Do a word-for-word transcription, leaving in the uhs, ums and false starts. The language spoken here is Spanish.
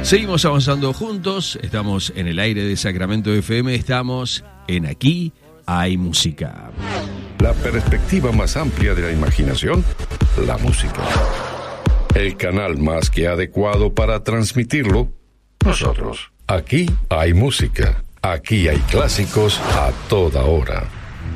Seguimos avanzando juntos, estamos en el aire de Sacramento F M, estamos en Aquí hay música. La perspectiva más amplia de la imaginación, la música. El canal más que adecuado para transmitirlo, nosotros. Aquí hay música, aquí hay clásicos a toda hora.